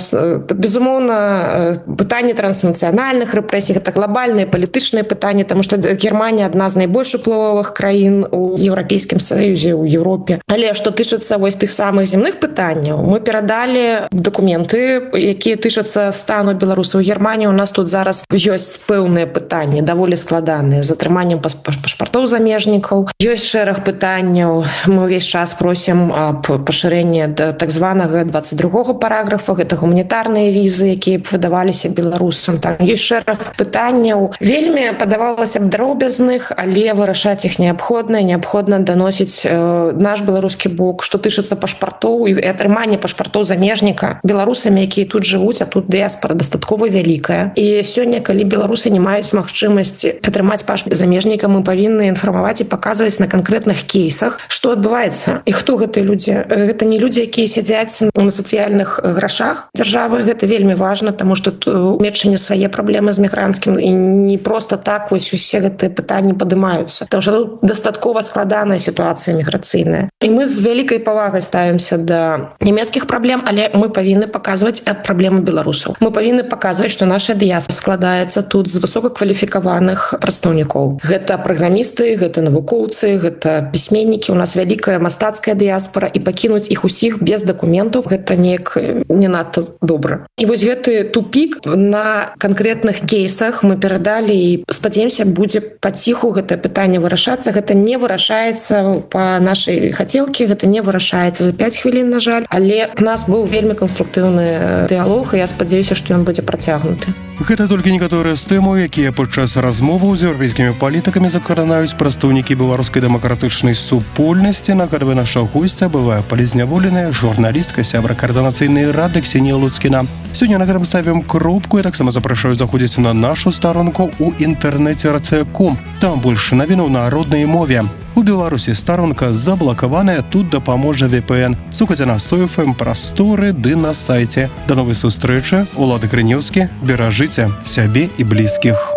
безумоўна, пытанні транснацыянальных рэпрэсій, гэта глобальныя палітычныя пытанні, таму што Германія адна з найбольш уплывовых краін у Еўрапейскім Саюзе, у Еўропе. Але што тычыцца вось тых самых земных пытанняў, мы перадалі дакументы, якія тычацца стану беларусаў у Германіі. У нас тут зараз ёсць пэўныя пытанні, даволі складаныя, з атрыманнем пашпартоў замежнікаў. Ёсць шэраг пытанняў. Мы ўвесь час просім аб пашырэнні да так званага 22-го параграфа, гэта гуманітарныя візы, якія б выдаваліся беларусам. Там ёсць шэраг пытанняў, вельмі падавалася б дробязных, але вырашаць іх неабходна даносіць наш беларускі бок, што тычыцца пашпартоў і атрымання пашпартоў замежніка беларусамі, якія тут жывуць, а тут дыяспора дастаткова вялікая. І сёння, калі беларусы не маюць магчымасці атрымаць пашпарт замежніка, мы павінны інфармаваць і паказваць на канкрэтных кейсах, што адбываецца і хто гэтыя людзі. Гэта не людзі, якія сядзяць на сацыяльных грашах дзяржавы. Гэта вельмі важна, таму што у Метчыне свае праблемы з мігранцкім і не проста так вось усе гэтыя пытанні падымаюцца. Таму што тут дастаткова складаная сітуацыя міграцыйная. І мы з вялікай павагай ставімся да нямецкіх праблем, але мы павінны паказваць праблемы беларусаў. Мы павінны паказваць, што наша дыяспора складаецца тут з высокакваліфікаваных прадстаўнікоў. Гэта праграмісты, гэта навукоўцы, гэта пісьменнікі. У нас вялікая мастацкая дыяспора, і пакінуць іх усіх без дакументаў гэта неяк не надта добра. І вось гэты тупік на канкрэтных кейсах мы перадалі і спадзяемся, будзе паціху гэтае пытанне вырашацца. Гэта не вырашаецца па нашай хацелкі, гэта не вырашаецца за 5 хвілін, на жаль, але у нас быў вельмі канструктыўны дыялог, і я спадзяюся, што ён будзе працягнуты. Гэта толькі некаторыя з тэмаў, якія падчас размоваў з еўрапейскімі палітыкамі закранаюць прадстаўнікі беларускай дэмакратычнай супольнасці. Нагадвае, наша госця бывая палізняволеная журналістка, сябра Координацыйнай рады Ксенія Луцкіна. Сёння на гэтым ставім кропку і таксама запрашаю заходзіць на нашу старонку ў інтэрнэце rc.com. Там больш навінаў на роднай мове. У Беларусі старонка заблакаваная, тут дапаможа VPN. Слухайце на Софм прасторы ды на сайце. Да новай сустрэчы. Улады Крынёўскі, беражыце сябе і блізкіх.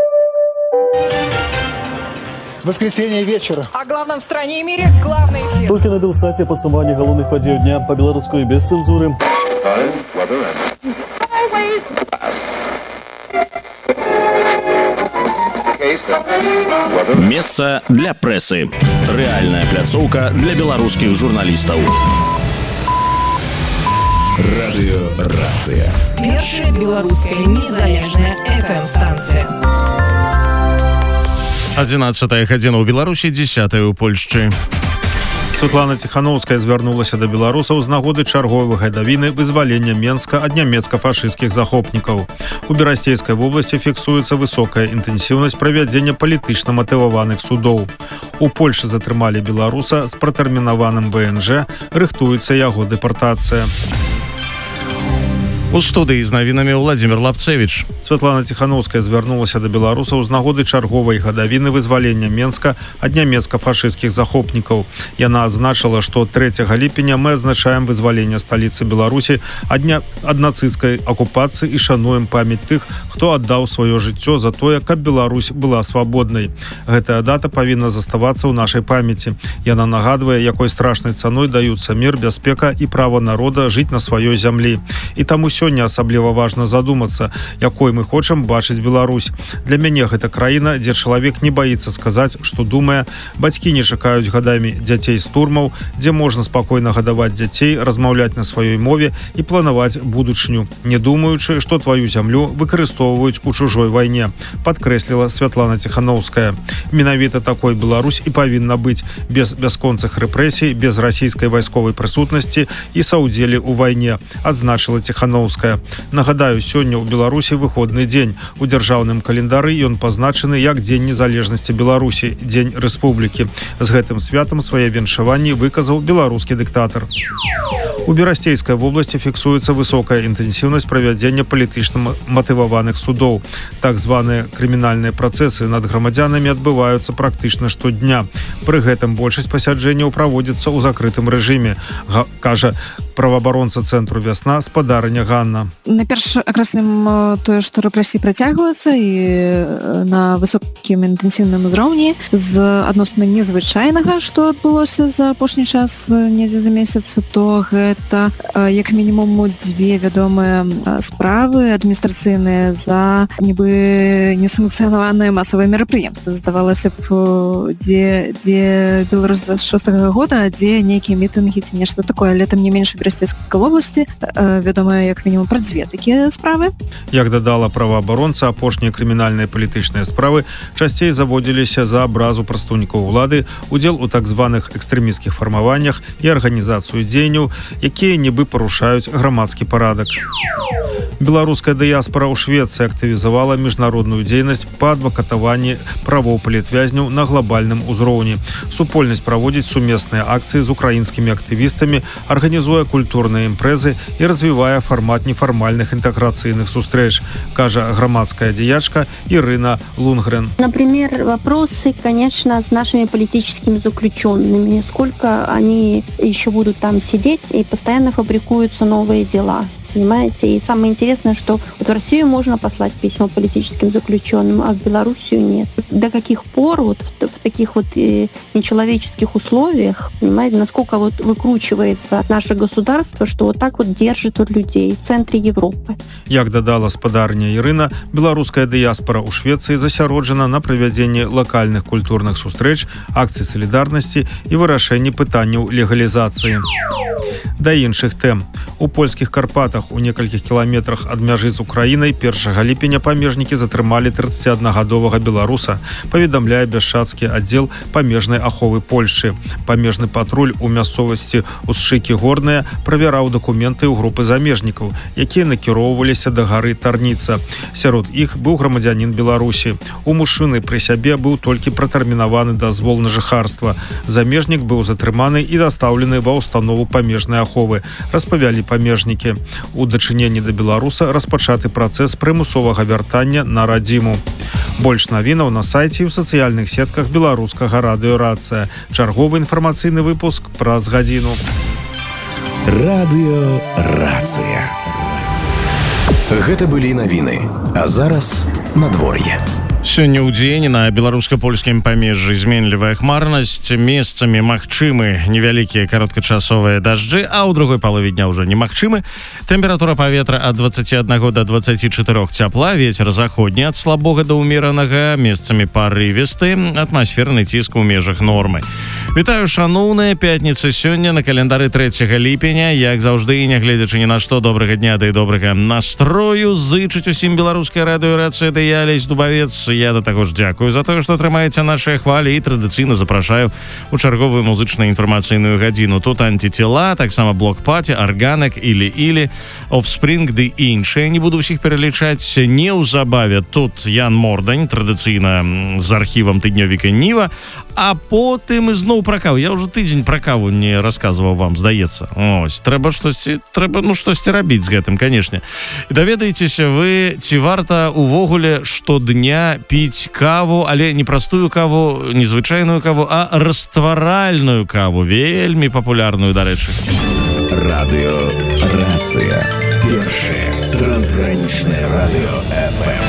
Воскресенье вечера. О главном в стране и мире главный эфир. Только на Белсате подсумование головных подей дня по-белорусски без цензуры. Месца для прэсы. Рэальная пляцоўка для беларускіх журналістаў. Радыёрацыя. Першая беларуская незалежная FM-станцыя. 11-я гадзіна ў Беларусі, 10-я ў Польшчы. Святлана Ціхановская звярнулася да беларусаў з нагоды чарговай гадавіны вызвалення Менска ад нямецка-фашысцкіх захопнікаў. У Берасцейскай вобласці фіксуецца высокая інтэнсіўнасць правядзення палітычна матываваных судоў. У Польшы затрымалі беларуса з пратэрмінаваным ВНЖ, рыхтуецца яго дэпартацыя. У студыі з навінамі Владимир Лапцевич. Святлана Тихановская звярнулася да беларусаў з нагоды чарговай гадавіны вызвалення Менска ад нямецка-фашысцкіх захопнікаў. Яна адзначыла, што 3 ліпеня мы адзначаем вызваленне сталіцы Беларусі ад нацысцкай акупацыі і шануем памяць тых, хто аддаў сваё жыццё за тое, каб Беларусь была свабоднай. Гэтая дата павінна заставацца ў нашай памяці. Яна нагадвае, якой страшнай цаной даюцца мір, бяспека і права народа жыць на сваёй зямлі. І таму сёння асабліва важна задумацца, якой мы хочам бачыць Беларусь. Для мяне гэта краіна, дзе чалавек не баіцца сказаць, што думае, бацькі не чакаюць гадамі дзяцей з турмаў, дзе можна спакойна гадаваць дзяцей, размаўляць на сваёй мове і планаваць будучыню, не думаючы, што тваю зямлю выкарыстоўваюць у чужой вайне, падкрэсліла Святлана Тихановская. Менавіта такой Беларусь і павінна быць, без бясконцых рэпрэсій, без расійскай вайсковай прысутнасці і саўдзелі ў вайне, адзначыла Тихановская. Нагадаю, сёння ў Беларусі выходны дзень. У дзяржаўным календары ён пазначаны як Дзень незалежнасці Беларусі, Дзень рэспублікі. З гэтым святам свае віншаванні выказаў беларускі дыктатар. У Берасцейскай вобласці фіксуецца высокая інтэнсіўнасць правядзення палітычна матываваных судоў. Так званыя крымінальныя працэсы над грамадзянамі адбываюцца практычна штодня. Пры гэтым большасць пасяджэнняў праводзіцца ў закрытым рэжыме, кажа праваабаронца цэнтру «Вясна» спадарыня Ганна. Найперш акрэслім тое, што рэпрэсіі працягваюцца і на высокім інтэнсіўным узроўні з адносна незвычайнага, што адбылося за апошні час недзе за месяц, то гэта як мінімум 2 вядомыя справы адміністрацыйныя за нібы несанкцыянаваныя масавыя мерапрыемствы. Здавалася б, дзе Беларусь 26-го года, дзе нейкія мітынгі ці нешта такое, але там не менш у Берасцейскай вобласці вядомая як мінімум пра 2 такія справы. Як дадала праваабаронца, апошнія крымінальныя палітычныя справы часцей заводзіліся за абразу прадстаўнікоў улады, удзел у так званых экстрэмісцкіх фармаваннях і арганізацыю дзеянняў, якія нібы парушаюць грамадскі парадак. Беларуская дыяспара ў Швецыі актывізавала міжнародную дзейнасць па адвакатаванні правоў палітвязняў на глобальным узроўні. Супольнасць праводзіць сумесныя акцыі з украінскімі актывістамі, арганізуе культурныя імпрэзы і развівае фармат нефармальных інтэграцыйных сустрэч, кажа грамадская дзеячка Ирина Лунгрен. Например, вопросы, конечно, с нашими политическими заключенными. Сколько они еще будут там сидеть, и постоянно фабрикуются новые дела. Понимаете? И самое интересное, что вот в Россию можно послать письма политическим заключенным, а в Белоруссию нет. До каких пор вот в таких вот нечеловеческих условиях, понимаете, насколько вот выкручивается наше государство, что вот так вот держит вот людей в центре Европы. Як дадала спадарня Ірына, беларуская дыяспара ў Швецыі засяроджана на правядзенні лакальных культурных сустрэч, акцый салідарнасці і вырашэнні пытанняў легалізацыі. Да іншых тэм. У польскіх Карпатах у некалькіх кіламетрах ад мяжы з Украінай 1 ліпеня памежнікі затрымалі 31гадовага беларуса, паведамляе бясчадскі аддзел памежнай аховы Польшчы. Памежны патруль у мясцовасці Усшыкі Горныя правяраў дакументы ў групы замежнікаў, якія накіроўваліся да гары Тарніца. Сярод іх быў грамадзянін Беларусі. У мужчыны пры сябе быў толькі пратэрмінаваны дазвол на жыхарства. Замежнік быў затрыманы і дастаўлены ва ўстанову памежнай аховы, распавялі памежнікі. У дачыненні да беларуса распачаты працэс прымусовага вяртання на радзіму. Больш навінаў на сайце і ў сацыяльных сетках беларускага радыёрацыя. Чарговы інфармацыйны выпуск праз гадзіну. Радыёрацыя. Гэта былі навіны, а зараз надвор'е. Сёння ў дзень на беларуска-польскім памежжы зменлівая хмарнасць, месцамі магчымы невялікія кароткачасовыя дажджы, а ў другой палове дня ўжо немагчымы. Тэмпература паветра ад 21 до 24 цяпла, вецер заходні ад слабога да ўмеранага, месцамі парывісты, атмасферны ціск у межах нормы. Вітаю, шаноўныя, пятніца сёння на календары 3 ліпеня, як заўжды, нягледзячы ні на што, добрага дня да і добрага настрою, зычыць усім беларуская радыёрацыя да я, Алесь Дубавец. Я да таго ж дзякую за тое, што атрымаеце нашыя хвалі, і традыцыйна запрашаю у чарговую музычную інфармацыйную гадзіну. Тут антитела, таксама блок-паті, арганак, Ілі-Ілі, Offspring ды іншыя. Не буду ўсіх пералічаць. Неўзабаве тут Ян Мордань, традыцыйна з архівам тыднёвіка Ніва, а потым ізноў пра каву. Я ўжо тыдзень пра каву не расказваў вам, здаецца. Ось, трэба штосьці рабіць з гэтым, канешне. І даведаецеся вы, ці варта увогуле штодня піць каву, але не простую каву, не звычайную каву, а растваральную каву, вельмі папулярную, дарэчы. Радыё Рацыя. Першае трансгранічнае радыё FM.